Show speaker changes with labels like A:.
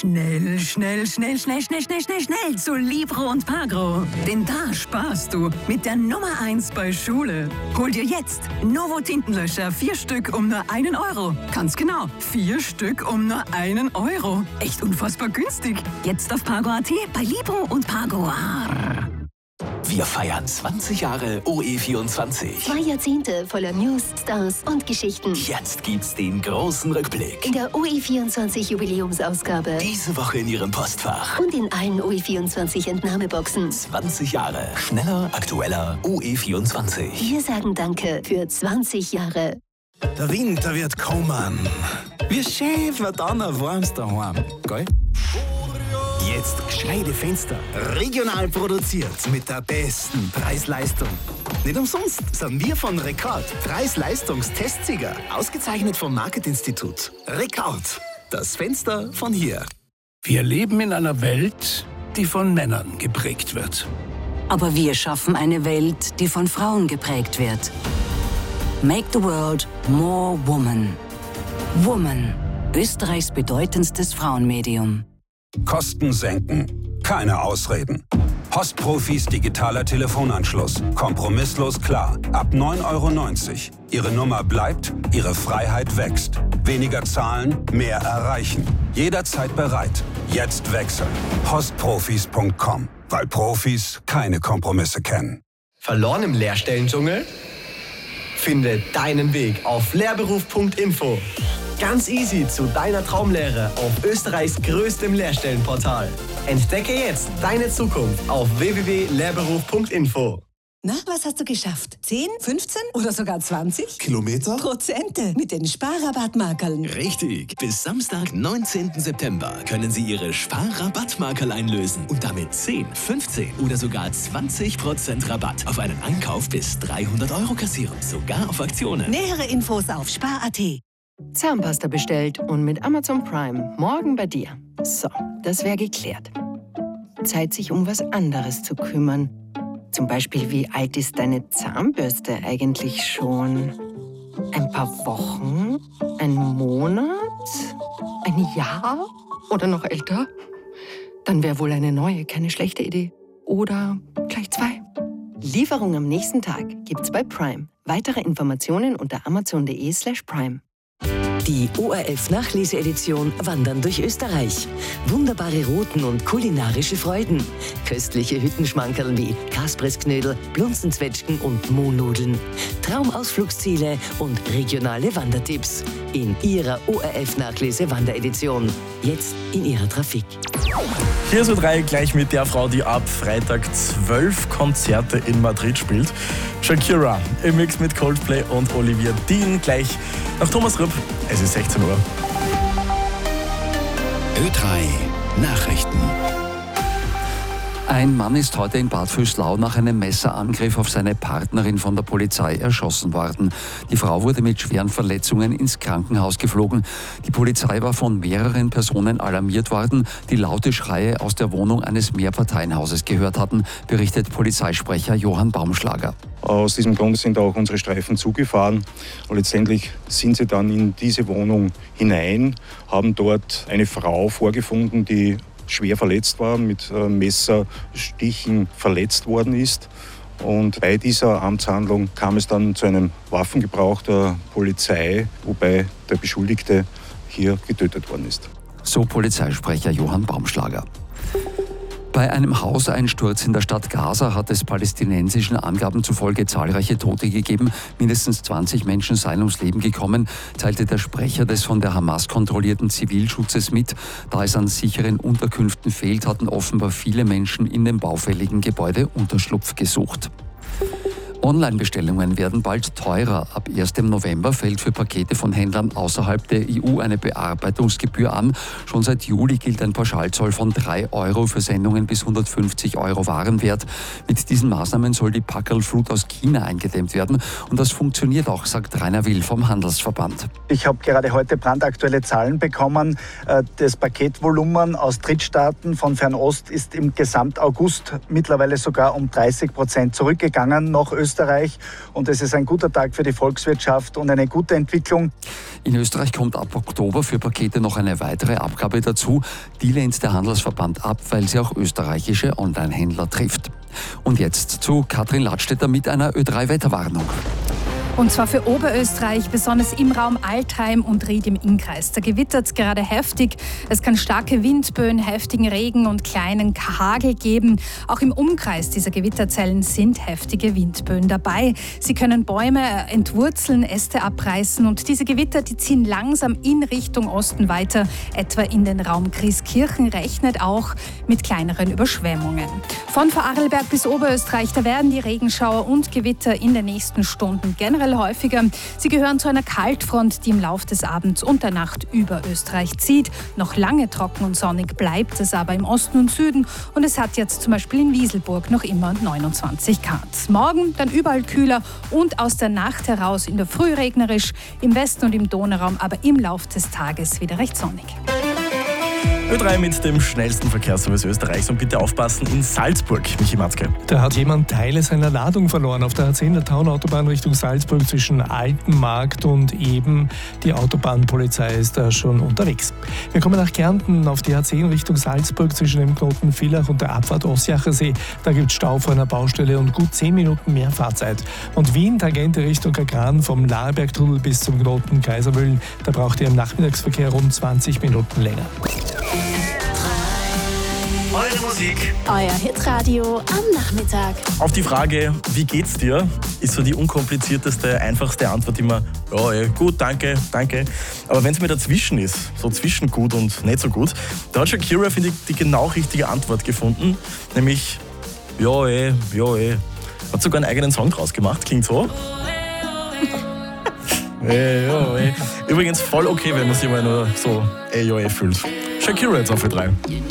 A: Schnell zu Libro und Pagro. Denn da sparst du mit der Nummer 1 bei Schule. Hol dir jetzt Novo Tintenlöscher 4 Stück um nur 1 Euro. Ganz genau, 4 Stück um nur 1 Euro. Echt unfassbar günstig. Jetzt auf Pagro.at bei Libro und Pagro.
B: Wir feiern 20 Jahre OE24.
C: 2 Jahrzehnte voller News, Stars und Geschichten.
B: Jetzt gibt's den großen Rückblick.
C: In der OE24 Jubiläumsausgabe.
B: Diese Woche in Ihrem Postfach.
C: Und in allen OE24 Entnahmeboxen.
B: 20 Jahre. Schneller, aktueller, OE24.
C: Wir sagen Danke für 20 Jahre.
D: Der Winter wird kommen. Wir schäfen dann ein warmes daheim, gell? Jetzt gescheite Fenster. Regional produziert mit der besten Preis-Leistung. Nicht umsonst sind wir von Rekord Preis-Leistungs-Testsieger. Ausgezeichnet vom Marketinstitut. Rekord. Das Fenster von hier.
E: Wir leben in einer Welt, die von Männern geprägt wird.
F: Aber wir schaffen eine Welt, die von Frauen geprägt wird. Make the world more woman. Woman. Österreichs bedeutendstes Frauenmedium.
G: Kosten senken. Keine Ausreden. Postprofis digitaler Telefonanschluss. Kompromisslos klar. Ab 9,90 €. Ihre Nummer bleibt, Ihre Freiheit wächst. Weniger zahlen, mehr erreichen. Jederzeit bereit. Jetzt wechseln. Postprofis.com. Weil Profis keine Kompromisse kennen.
H: Verloren im Lehrstellendschungel? Finde deinen Weg auf lehrberuf.info. Ganz easy zu deiner Traumlehre auf Österreichs größtem Lehrstellenportal. Entdecke jetzt deine Zukunft auf www.lehrberuf.info.
I: Na, was hast du geschafft? 10, 15 oder sogar 20?
J: Kilometer?
I: Prozente mit den Sparrabattmarkerln.
B: Richtig. Bis Samstag, 19. September können Sie Ihre Sparrabattmarkerl einlösen und damit 10, 15 oder sogar 20% Rabatt auf einen Einkauf bis 300 € kassieren. Sogar auf Aktionen.
I: Nähere Infos auf spar.at.
K: Zahnpasta bestellt und mit Amazon Prime morgen bei dir. So, das wäre geklärt. Zeit, sich um was anderes zu kümmern. Zum Beispiel, wie alt ist deine Zahnbürste eigentlich schon? Ein paar Wochen? Ein Monat? Ein Jahr? Oder noch älter? Dann wäre wohl eine neue keine schlechte Idee. Oder gleich 2. Lieferung am nächsten Tag gibt's bei Prime. Weitere Informationen unter amazon.de/prime.
L: Die ORF-Nachleseedition Wandern durch Österreich. Wunderbare Routen und kulinarische Freuden. Köstliche Hüttenschmankerl wie Kaspressknödel, Blunzenzwetschgen und Mohnnudeln. Traumausflugsziele und regionale Wandertipps. In Ihrer ORF-Nachlese-Wanderedition. Jetzt in Ihrer Trafik.
M: Hier so 3 gleich mit der Frau, die ab Freitag 12 Konzerte in Madrid spielt. Shakira im Mix mit Coldplay und Olivia Dean. Gleich nach Thomas Rüpp. Es ist 16 Uhr.
B: Ö3 Nachrichten.
N: Ein Mann ist heute in Bad Vöslau nach einem Messerangriff auf seine Partnerin von der Polizei erschossen worden. Die Frau wurde mit schweren Verletzungen ins Krankenhaus geflogen. Die Polizei war von mehreren Personen alarmiert worden, die laute Schreie aus der Wohnung eines Mehrparteienhauses gehört hatten, berichtet Polizeisprecher Johann Baumschlager.
O: Aus diesem Grund sind auch unsere Streifen zugefahren. Und letztendlich sind sie dann in diese Wohnung hinein, haben dort eine Frau vorgefunden, die schwer verletzt war, mit Messerstichen verletzt worden ist. Und bei dieser Amtshandlung kam es dann zu einem Waffengebrauch der Polizei, wobei der Beschuldigte hier getötet worden ist.
N: So Polizeisprecher Johann Baumschlager. Bei einem Hauseinsturz in der Stadt Gaza hat es palästinensischen Angaben zufolge zahlreiche Tote gegeben. Mindestens 20 Menschen seien ums Leben gekommen, teilte der Sprecher des von der Hamas kontrollierten Zivilschutzes mit. Da es an sicheren Unterkünften fehlt, hatten offenbar viele Menschen in dem baufälligen Gebäude Unterschlupf gesucht. Online-Bestellungen werden bald teurer. Ab 1. November fällt für Pakete von Händlern außerhalb der EU eine Bearbeitungsgebühr an. Schon seit Juli gilt ein Pauschalzoll von 3 € für Sendungen bis 150 € Warenwert. Mit diesen Maßnahmen soll die Packerlflut aus China eingedämmt werden. Und das funktioniert auch, sagt Rainer Will vom Handelsverband.
P: Ich habe gerade heute brandaktuelle Zahlen bekommen. Das Paketvolumen aus Drittstaaten von Fernost ist im Gesamtaugust mittlerweile sogar um 30% zurückgegangen nach Österreich. Österreich und es ist ein guter Tag für die Volkswirtschaft und eine gute Entwicklung.
N: In Österreich kommt ab Oktober für Pakete noch eine weitere Abgabe dazu. Die lehnt der Handelsverband ab, weil sie auch österreichische Online-Händler trifft. Und jetzt zu Katrin Ladstätter mit einer Ö3-Wetterwarnung.
J: Und zwar für Oberösterreich, besonders im Raum Altheim und Ried im Innkreis. Da gewittert es gerade heftig. Es kann starke Windböen, heftigen Regen und kleinen Hagel geben. Auch im Umkreis dieser Gewitterzellen sind heftige Windböen dabei. Sie können Bäume entwurzeln, Äste abreißen und diese Gewitter, die ziehen langsam in Richtung Osten weiter, etwa in den Raum Grieskirchen, rechnet auch mit kleineren Überschwemmungen. Von Vorarlberg bis Oberösterreich, da werden die Regenschauer und Gewitter in den nächsten Stunden generell häufiger. Sie gehören zu einer Kaltfront, die im Laufe des Abends und der Nacht über Österreich zieht. Noch lange trocken und sonnig bleibt es aber im Osten und Süden und es hat jetzt zum Beispiel in Wieselburg noch immer 29 Grad. Morgen dann überall kühler und aus der Nacht heraus in der Früh regnerisch, im Westen und im Donauraum, aber im Laufe des Tages wieder recht sonnig.
M: Ö3 mit dem schnellsten Verkehrsservice Österreichs und bitte aufpassen in Salzburg, Michi Matzke.
Q: Da hat jemand Teile seiner Ladung verloren auf der A10 der Taunautobahn Richtung Salzburg zwischen Altenmarkt und Eben. Die Autobahnpolizei ist da schon unterwegs. Wir kommen nach Kärnten auf die A10 Richtung Salzburg zwischen dem Knoten Villach und der Abfahrt Ossiacher See. Da gibt es Stau vor einer Baustelle und gut 10 Minuten mehr Fahrzeit. Und Wien, Tangente Richtung Kagran vom Lahrbergtunnel bis zum Knoten Kaisermühlen. Da braucht ihr im Nachmittagsverkehr rund 20 Minuten länger.
B: Eure Musik.
R: Euer Hitradio am Nachmittag.
M: Auf die Frage, wie geht's dir, ist so die unkomplizierteste, einfachste Antwort immer, ja, gut, danke, danke. Aber wenn es mir dazwischen ist, so zwischen gut und nicht so gut, da hat Shakira, finde ich, die genau richtige Antwort gefunden, nämlich, ja, ja. Hat sogar einen eigenen Song draus gemacht, klingt so. Übrigens voll okay, wenn man sich mal nur so ja fühlt. Shakira jetzt auf Ö3.